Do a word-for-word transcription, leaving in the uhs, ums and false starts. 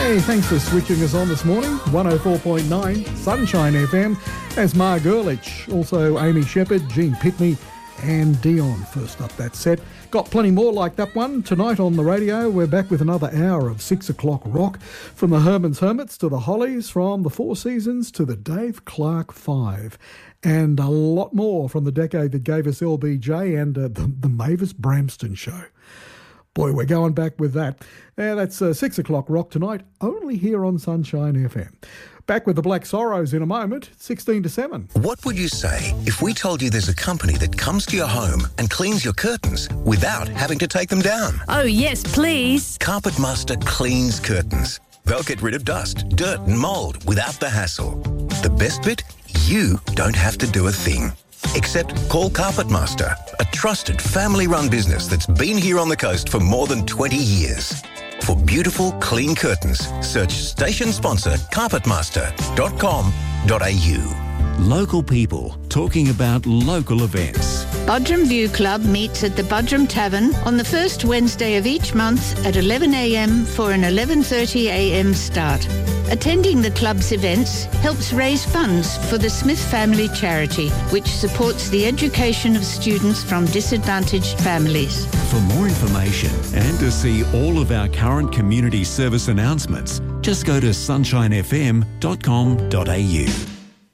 Hey, thanks for switching us on this morning. one oh four point nine Sunshine F M. There's Mark Ehrlich, also Amy Shepherd, Gene Pitney and Dion. First up that set. Got plenty more like that one. Tonight on the radio, we're back with another hour of six o'clock rock. From the Herman's Hermits to the Hollies, from the Four Seasons to the Dave Clark Five. And a lot more from the decade that gave us L B J and uh, the, the Mavis Bramston Show. Boy, we're going back with that. Yeah, that's uh, six o'clock rock tonight, only here on Sunshine F M. Back with the Black Sorrows in a moment, sixteen to seven. What would you say if we told you there's a company that comes to your home and cleans your curtains without having to take them down? Oh, yes, please. Carpetmaster cleans curtains. They'll get rid of dust, dirt and mould without the hassle. The best bit? You don't have to do a thing. Except call Carpetmaster, a trusted family-run business that's been here on the coast for more than twenty years. For beautiful, clean curtains, search station sponsor carpetmaster dot com dot a u. Local people talking about local events. Budrum View Club meets at the Budrum Tavern on the first Wednesday of each month at eleven a m for an eleven thirty a m start. Attending the club's events helps raise funds for the Smith Family Charity, which supports the education of students from disadvantaged families. For more information and to see all of our current community service announcements, just go to sunshine f m dot com dot a u.